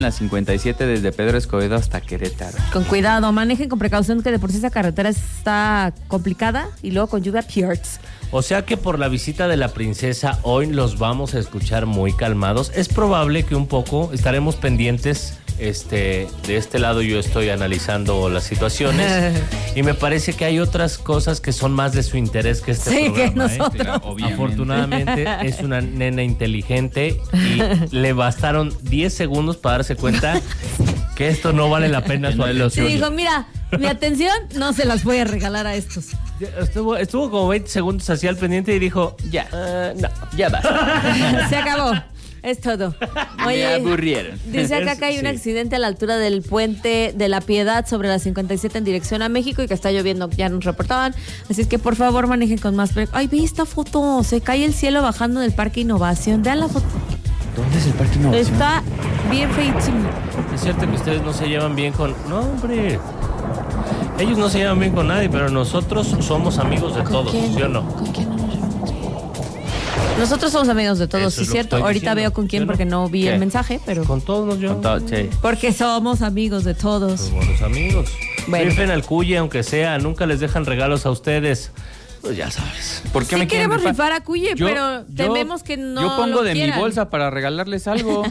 La 57 desde Pedro Escobedo hasta Querétaro. Con cuidado, manejen con precaución, que de por sí esa carretera está complicada y luego con lluvia peors. O sea que por la visita de la princesa hoy los vamos a escuchar muy calmados. Es probable que un poco estaremos pendientes. De este lado yo estoy analizando las situaciones y me parece que hay otras cosas que son más de su interés que este programa. Que nosotros. Afortunadamente es una nena inteligente y le bastaron 10 segundos para darse cuenta que esto no vale la pena su atención. Sí, dijo, mira, mi atención no se las voy a regalar a estos. Estuvo como 20 segundos así al pendiente y dijo, ya, no, ya va. Se acabó. Es todo. Oye, me aburrieron. Dice acá que hay un accidente a la altura del puente de la Piedad sobre la 57 en dirección a México y que está lloviendo, ya nos reportaban. Así es que por favor manejen con más Ay, ve esta foto, se cae el cielo bajando del Parque Innovación. Vean la foto. ¿Dónde es el Parque Innovación? Está bien feísimo. Es cierto que ustedes no se llevan bien con... No, hombre. Ellos no se llevan bien con nadie, pero nosotros somos amigos de todos, quién? ¿sí o no? ¿Con quién no nos llevamos? Nosotros somos amigos de todos, sí es cierto. Ahorita veo con quién porque no vi el mensaje, pero... Con todos nos llevamos. Sí. Porque somos amigos de todos. Somos buenos amigos. Bueno. Rifen al Cuye, aunque sea, nunca les dejan regalos a ustedes. Pues ya sabes. ¿Por qué Sí me quieren queremos rifar a Cuye, pero tememos que no Yo pongo lo de quieran. mi bolsa para regalarles algo.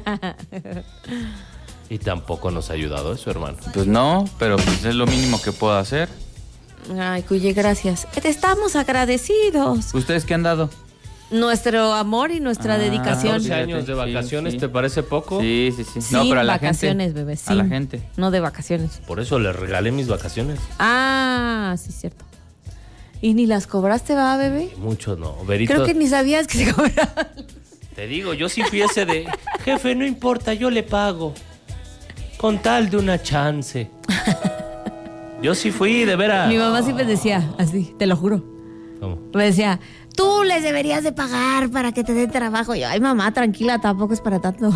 Y tampoco nos ha ayudado eso, hermano. Pues no, pero pues es lo mínimo que puedo hacer. Ay, Cuye, gracias. Te estamos agradecidos. ¿Ustedes qué han dado? Nuestro amor y nuestra dedicación. 14 años de vacaciones, sí. ¿te parece poco? Sí. No, Sin pero a la vacaciones, gente. bebé. A la sin. gente. No de vacaciones. Por eso les regalé mis vacaciones. Ah, sí, cierto. ¿Y ni las cobraste, va, bebé? Muchos no. Verito, Creo que ni sabías que se cobraban. te digo, yo sí fui ese de, jefe, no importa, yo le pago. Con tal de una chance. Yo sí fui, de veras. Mi mamá siempre decía así, te lo juro. ¿Cómo? Me decía, tú les deberías de pagar para que te den trabajo. Y yo, ay, mamá, tranquila, tampoco es para tanto.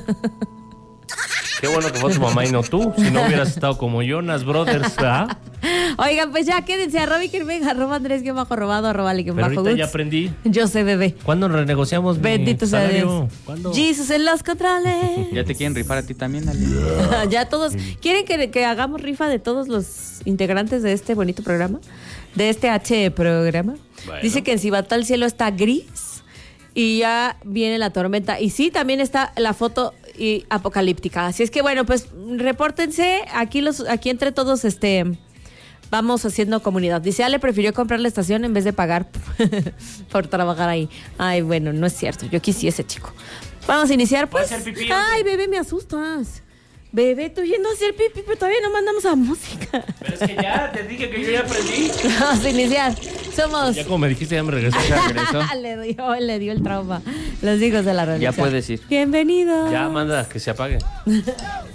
Qué bueno que fue tu mamá y no tú. Si no hubieras estado como Jonas Brothers, ¿verdad? Oigan, pues ya quédense, @Ikerben, @Andrés_robado, Pero ahorita ya aprendí. Yo sé, bebé. ¿Cuándo renegociamos mi Bendito sea salario? Dios. ¿Cuándo? Jesus en los controles. Ya te quieren rifar a ti también, Ale. Ya todos. ¿Quieren que hagamos rifa de todos los integrantes de este bonito programa? De este programa. Bueno. Dice que en Cibatá el cielo está gris y ya viene la tormenta. Y sí, también está la foto apocalíptica. Así es que bueno, pues repórtense. Aquí entre todos vamos haciendo comunidad. Dice, Ale prefirió comprar la estación en vez de pagar por trabajar ahí. Ay, bueno, no es cierto. Yo quisiese, chico. Vamos a iniciar, pues. ¿Puedo hacer pipí? Ay, bebé, me asustas. Bebé, estoy yendo a hacer pipí, pero todavía no mandamos a música. Pero es que ya, te dije que yo ya aprendí. Vamos a iniciar. Somos... Ya como me dijiste, ya me regresé. Ya regresó. le dio el trauma. Los hijos de la realidad. Ya puedes ir. Bienvenidos. Ya, manda, que se apague.